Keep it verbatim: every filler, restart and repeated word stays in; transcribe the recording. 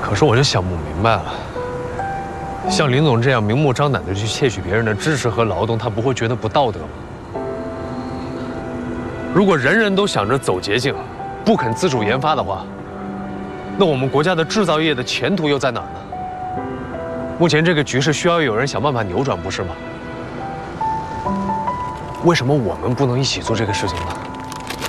可是我就想不明白了，像林总这样明目张胆的去窃取别人的知识和劳动，他不会觉得不道德吗？如果人人都想着走捷径，不肯自主研发的话，那我们国家的制造业的前途又在哪儿呢？目前这个局势需要有人想办法扭转，不是吗？为什么我们不能一起做这个事情呢？